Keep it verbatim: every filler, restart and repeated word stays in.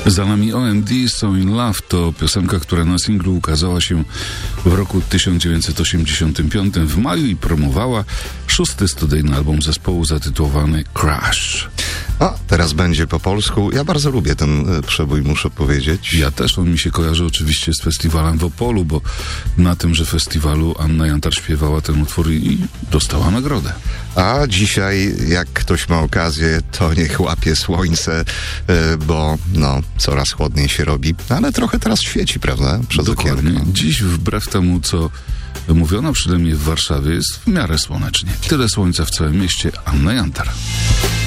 Za nami O M D, So in Love to piosenka, która na singlu ukazała się w roku tysiąc dziewięćset osiemdziesiątym piątym w maju i promowała szósty studyjny album zespołu zatytułowany Crash. A, teraz będzie po polsku. Ja bardzo lubię ten y, przebój, muszę powiedzieć. Ja też, on mi się kojarzy oczywiście z festiwalem w Opolu, bo na tymże festiwalu Anna Jantar śpiewała ten utwór i dostała nagrodę. A dzisiaj, jak ktoś ma okazję, to niech łapie słońce, y, bo no, coraz chłodniej się robi, ale trochę teraz świeci, prawda? Przez Dokładnie. okienko. Dziś, wbrew temu, co mówiono przynajmniej w Warszawie, jest w miarę słonecznie. Tyle słońca w całym mieście. Anna Jantar.